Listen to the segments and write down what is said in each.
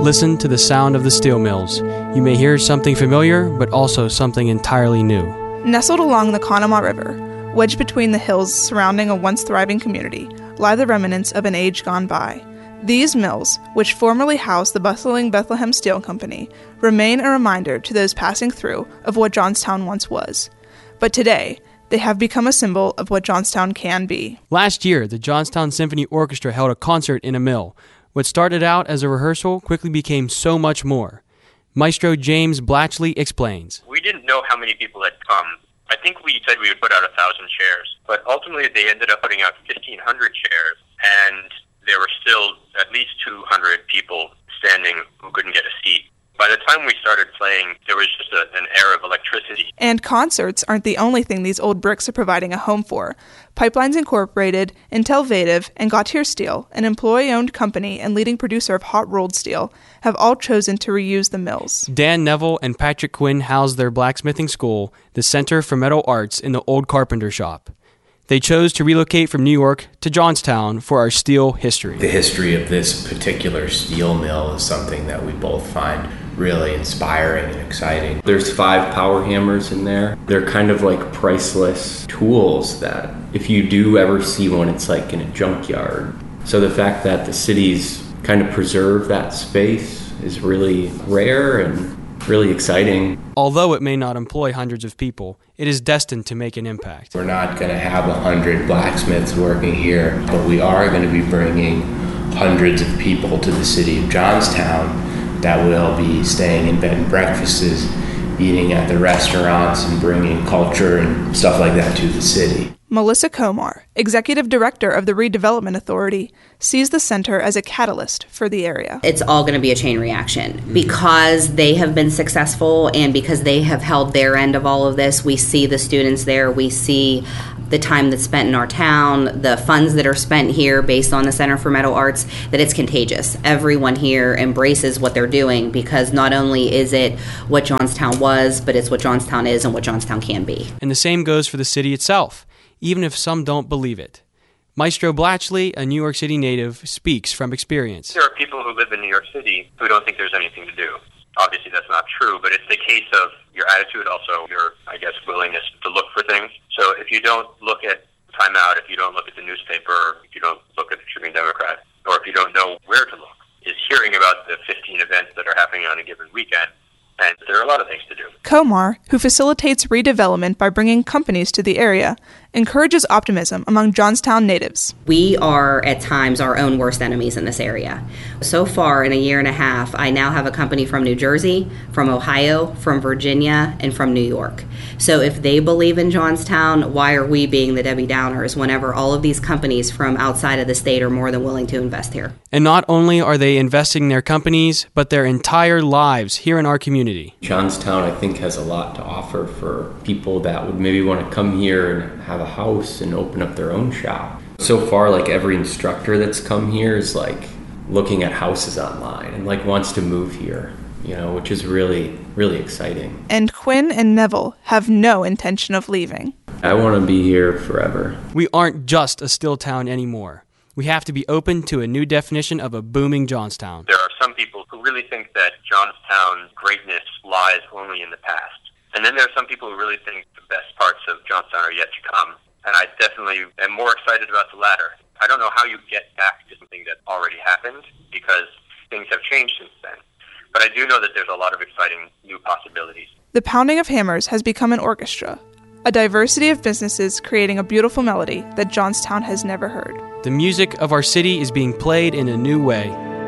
Listen to the sound of the steel mills. You may hear something familiar, but also something entirely new. Nestled along the Conemaugh River, wedged between the hills surrounding a once thriving community, lie the remnants of an age gone by. These mills, which formerly housed the bustling Bethlehem Steel Company, remain a reminder to those passing through of what Johnstown once was. But today, they have become a symbol of what Johnstown can be. Last year, the Johnstown Symphony Orchestra held a concert in a mill. What started out as a rehearsal quickly became so much more. Maestro James Blatchley explains. We didn't know how many people had come. I think we said we would put out 1,000 chairs, but ultimately they ended up putting out 1,500 chairs, and there were still at least 200 people standing who couldn't get a seat. By the time we started playing, there was just an air of electricity. And concerts aren't the only thing these old bricks are providing a home for. Pipelines Incorporated, Intelvative, and Gautier Steel, an employee-owned company and leading producer of hot-rolled steel, have all chosen to reuse the mills. Dan Neville and Patrick Quinn house their blacksmithing school, the Center for Metal Arts, in the old carpenter shop. They chose to relocate from New York to Johnstown for our steel history. The history of this particular steel mill is something that we both find really inspiring and exciting. There's 5 power hammers in there. They're kind of like priceless tools that if you do ever see one, it's like in a junkyard. So the fact that the city's kind of preserved that space is really rare and really exciting. Although it may not employ hundreds of people, it is destined to make an impact. We're not going to have 100 blacksmiths working here, but we are going to be bringing hundreds of people to the city of Johnstown that will be staying in bed and breakfasts, eating at the restaurants, and bringing culture and stuff like that to the city. Melissa Komar, Executive Director of the Redevelopment Authority, sees the center as a catalyst for the area. It's all going to be a chain reaction. Because they have been successful and because they have held their end of all of this, we see the students there, we see the time that's spent in our town, the funds that are spent here based on the Center for Metal Arts, that it's contagious. Everyone here embraces what they're doing because not only is it what Johnstown was, but it's what Johnstown is and what Johnstown can be. And the same goes for the city itself, even if some don't believe it. Maestro Blatchley, a New York City native, speaks from experience. There are people who live in New York City who don't think there's anything to do. Obviously, that's not true, but it's the case of your attitude, also your, willingness to look for things. So if you don't look at Time Out, if you don't look at the newspaper, if you don't look at the Tribune Democrat, or if you don't know where to look, is hearing about the 15 events that are happening on a given weekend. And there are a lot of things to do. Komar, who facilitates redevelopment by bringing companies to the area, encourages optimism among Johnstown natives. We are, at times, our own worst enemies in this area. So far, in a year and a half, I now have a company from New Jersey, from Ohio, from Virginia, and from New York. So if they believe in Johnstown, why are we being the Debbie Downers whenever all of these companies from outside of the state are more than willing to invest here? And not only are they investing their companies, but their entire lives here in our community. Johnstown, I think, has a lot to offer for people that would maybe want to come here and have a house and open up their own shop. So far, every instructor that's come here is looking at houses online and wants to move here, which is really, really exciting. And Quinn and Neville have no intention of leaving. I want to be here forever. We aren't just a steel town anymore. We have to be open to a new definition of a booming Johnstown. There are some people who really think that Johnstown's greatness lies only in the past. And then there are some people who really think the best parts of Johnstown are yet to come. And I definitely am more excited about the latter. I don't know how you get back to something that already happened because things have changed since then. But I do know that there's a lot of exciting new possibilities. The pounding of hammers has become an orchestra, a diversity of businesses creating a beautiful melody that Johnstown has never heard. The music of our city is being played in a new way.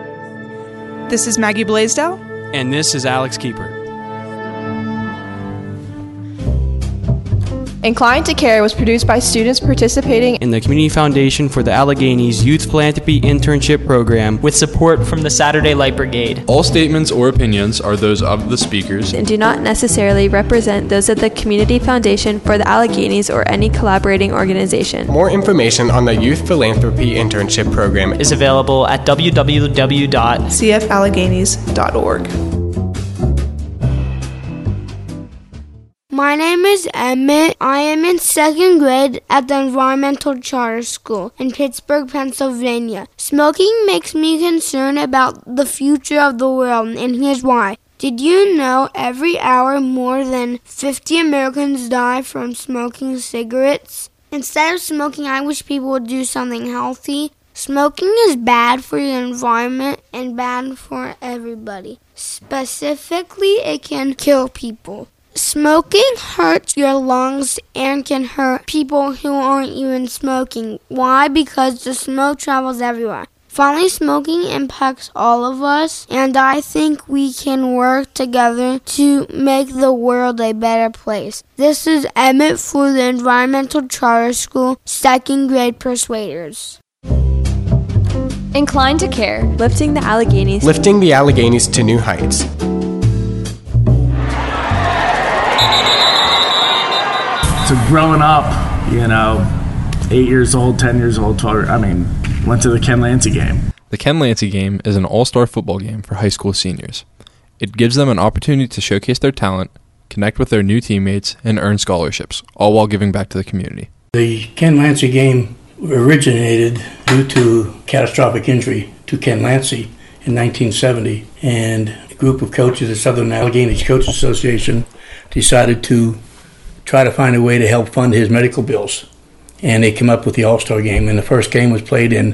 This is Maggie Blaisdell. And this is Alex Keeper. Inclined to Care was produced by students participating in the Community Foundation for the Alleghenies Youth Philanthropy Internship Program with support from the Saturday Light Brigade. All statements or opinions are those of the speakers and do not necessarily represent those of the Community Foundation for the Alleghenies or any collaborating organization. More information on the Youth Philanthropy Internship Program is available at www.cfalleghenies.org. My My name is Emmett. I am in 2nd grade at the Environmental Charter School in Pittsburgh, Pennsylvania. Smoking makes me concerned about the future of the world, and here's why. Did you know every hour more than 50 Americans die from smoking cigarettes? Instead of smoking, I wish people would do something healthy. Smoking is bad for your environment and bad for everybody. Specifically, it can kill people. Smoking hurts your lungs and can hurt people who aren't even smoking. Why? Because the smoke travels everywhere. Finally, smoking impacts all of us, and I think we can work together to make the world a better place. This is Emmett for the Environmental Charter School, 2nd grade Persuaders. Inclined to care, lifting the Alleghenies to new heights. So growing up, 8 years old, 10 years old, 12, went to the Ken Lancy game. The Ken Lancy game is an all-star football game for high school seniors. It gives them an opportunity to showcase their talent, connect with their new teammates, and earn scholarships, all while giving back to the community. The Ken Lancy game originated due to catastrophic injury to Ken Lancy in 1970, and a group of coaches, the Southern Alleghenies Coaches Association, decided to try to find a way to help fund his medical bills. And they came up with the All-Star game, and the first game was played in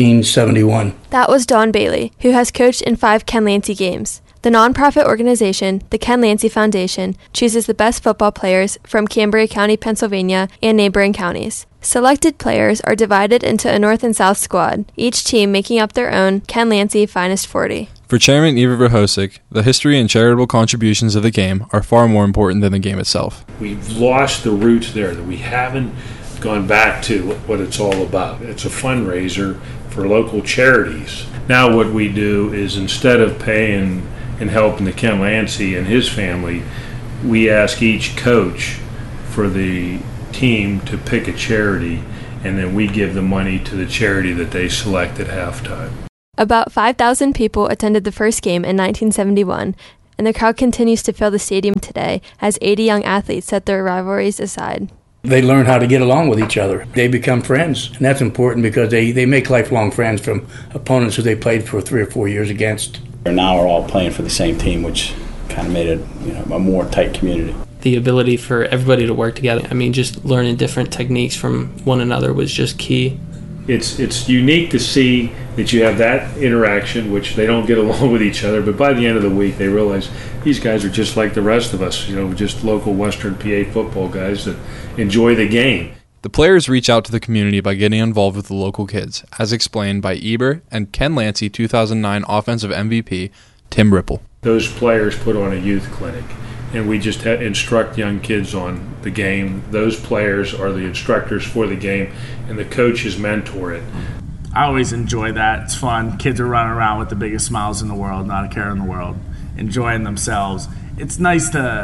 1971. That was Don Bailey, who has coached in 5 Ken Lancy games. The nonprofit organization, the Ken Lancy Foundation, chooses the best football players from Cambria County, Pennsylvania, and neighboring counties. Selected players are divided into a North and South squad, each team making up their own Ken Lancy Finest 40. For Chairman Iver Verhosek, the history and charitable contributions of the game are far more important than the game itself. We've lost the roots there, that we haven't gone back to what it's all about. It's a fundraiser for local charities. Now what we do is, instead of paying and helping the Ken Lancy and his family, we ask each coach for the team to pick a charity, and then we give the money to the charity that they select at halftime. About 5,000 people attended the first game in 1971, and the crowd continues to fill the stadium today as 80 young athletes set their rivalries aside. They learn how to get along with each other. They become friends, and that's important because they make lifelong friends from opponents who they played for 3 or 4 years against. Now we're all playing for the same team, which kind of made it a more tight community. The ability for everybody to work together. Just learning different techniques from one another was just key. It's unique to see that you have that interaction, which they don't get along with each other, but by the end of the week they realize these guys are just like the rest of us, just local Western PA football guys that enjoy the game. The players reach out to the community by getting involved with the local kids, as explained by Eber and Ken Lancy 2009 offensive MVP, Tim Ripple. Those players put on a youth clinic, and we just instruct young kids on the game. Those players are the instructors for the game, and the coaches mentor it. I always enjoy that. It's fun. Kids are running around with the biggest smiles in the world, not a care in the world, enjoying themselves. It's nice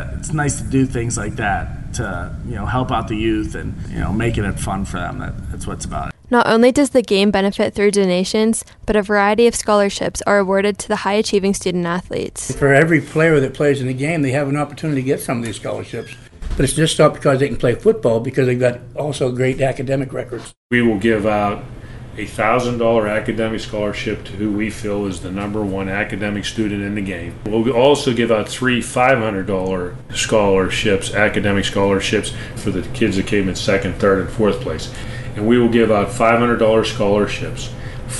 to do things like that to help out the youth and making it fun for them. That's what it's about. Not only does the game benefit through donations, but a variety of scholarships are awarded to the high-achieving student athletes. For every player that plays in the game, they have an opportunity to get some of these scholarships. But it's just not because they can play football, because they've got also great academic records. We will give out a $1,000 academic scholarship to who we feel is the number one academic student in the game. We'll also give out 3 $500 scholarships, academic scholarships, for the kids that came in 2nd, 3rd, and 4th place. And we will give out $500 scholarships,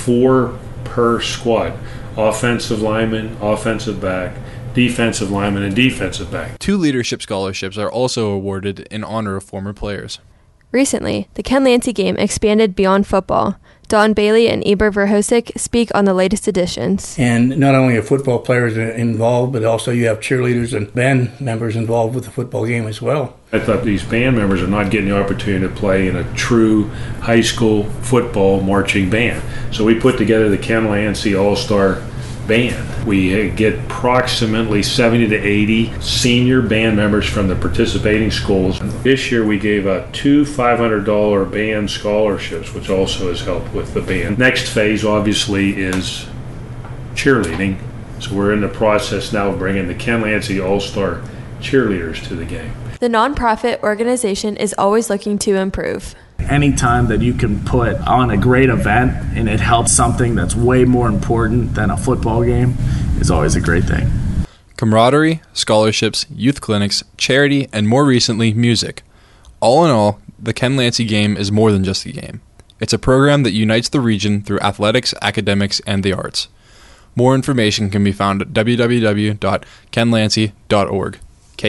4 per squad: offensive lineman, offensive back, defensive lineman, and defensive back. 2 leadership scholarships are also awarded in honor of former players. Recently, the Ken Lancy game expanded beyond football. Don Bailey and Eber Verhosek speak on the latest additions. And not only are football players involved, but also you have cheerleaders and band members involved with the football game as well. I thought these band members are not getting the opportunity to play in a true high school football marching band. So we put together the Ken Lancy All-Star Band. We get approximately 70 to 80 senior band members from the participating schools. This year we gave out 2 $500 band scholarships, which also has helped with the band. Next phase obviously is cheerleading. So we're in the process now of bringing the Ken Lancy All-Star cheerleaders to the game. The nonprofit organization is always looking to improve. Anytime that you can put on a great event and it helps something that's way more important than a football game is always a great thing. Camaraderie, scholarships, youth clinics, charity, and more recently, music. All in all, the Ken Lancey game is more than just a game. It's a program that unites the region through athletics, academics, and the arts. More information can be found at www.kenlancy.org.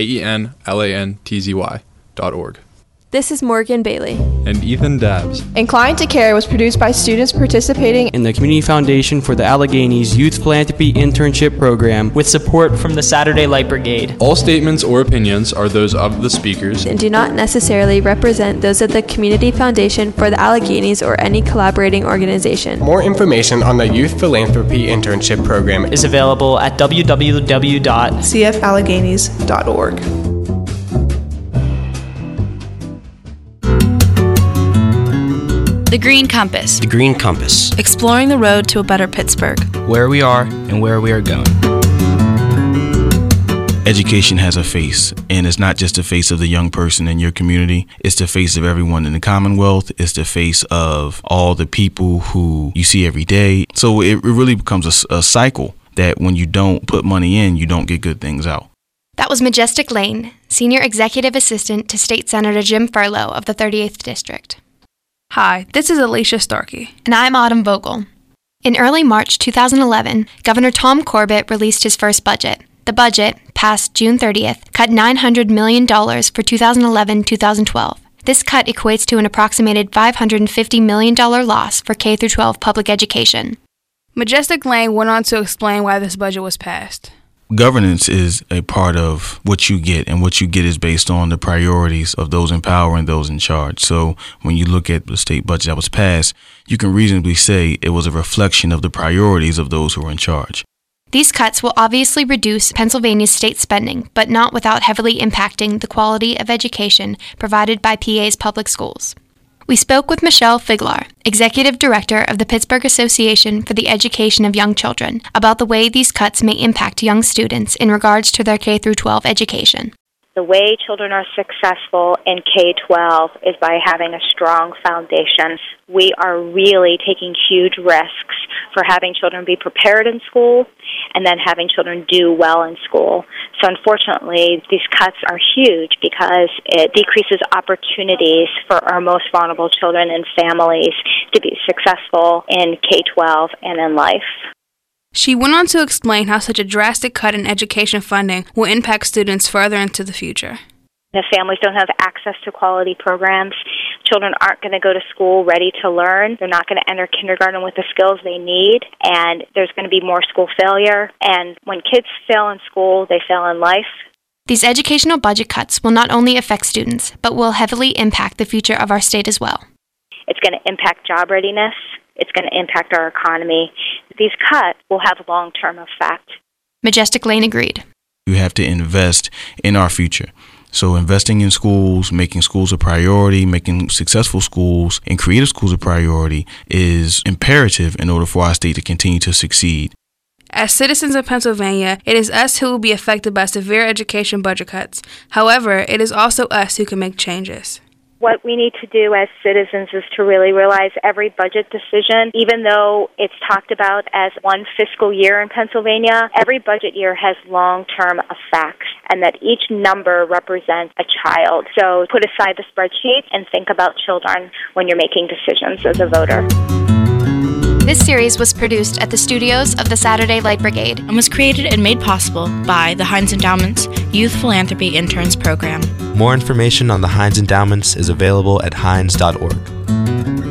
KENLANTZY.org. This is Morgan Bailey. And Ethan Dabbs. Inclined to Care was produced by students participating in the Community Foundation for the Alleghenies Youth Philanthropy Internship Program with support from the Saturday Light Brigade. All statements or opinions are those of the speakers and do not necessarily represent those of the Community Foundation for the Alleghenies or any collaborating organization. More information on the Youth Philanthropy Internship Program is available at www.cfalleghenies.org. The Green Compass. The Green Compass. Exploring the road to a better Pittsburgh. Where we are and where we are going. Education has a face, and it's not just the face of the young person in your community. It's the face of everyone in the Commonwealth. It's the face of all the people who you see every day. So it really becomes a cycle that when you don't put money in, you don't get good things out. That was Majestic Lane, Senior Executive Assistant to State Senator Jim Furlow of the 38th District. Hi, this is Alicia Starkey. And I'm Autumn Vogel. In early March 2011, Governor Tom Corbett released his first budget. The budget, passed June 30th, cut $900 million for 2011-2012. This cut equates to an approximated $550 million loss for K-12 public education. Majestic Lane went on to explain why this budget was passed. Governance is a part of what you get, and what you get is based on the priorities of those in power and those in charge. So when you look at the state budget that was passed, you can reasonably say it was a reflection of the priorities of those who are in charge. These cuts will obviously reduce Pennsylvania's state spending, but not without heavily impacting the quality of education provided by PA's public schools. We spoke with Michelle Figlar, Executive Director of the Pittsburgh Association for the Education of Young Children, about the way these cuts may impact young students in regards to their K-12 education. The way children are successful in K-12 is by having a strong foundation. We are really taking huge risks for having children be prepared in school and then having children do well in school. So unfortunately, these cuts are huge because it decreases opportunities for our most vulnerable children and families to be successful in K-12 and in life. She went on to explain how such a drastic cut in education funding will impact students further into the future. If families don't have access to quality programs, children aren't going to go to school ready to learn. They're not going to enter kindergarten with the skills they need, and there's going to be more school failure. And when kids fail in school, they fail in life. These educational budget cuts will not only affect students, but will heavily impact the future of our state as well. It's going to impact job readiness. It's going to impact our economy. These cuts will have long-term effect. Majestic Lane agreed. You have to invest in our future. So investing in schools, making schools a priority, making successful schools and creative schools a priority is imperative in order for our state to continue to succeed. As citizens of Pennsylvania, it is us who will be affected by severe education budget cuts. However, it is also us who can make changes. What we need to do as citizens is to really realize every budget decision, even though it's talked about as one fiscal year in Pennsylvania, every budget year has long-term effects, and that each number represents a child. So put aside the spreadsheet and think about children when you're making decisions as a voter. This series was produced at the studios of the Saturday Light Brigade and was created and made possible by the Heinz Endowment's Youth Philanthropy Interns Program. More information on the Heinz Endowments is available at heinz.org.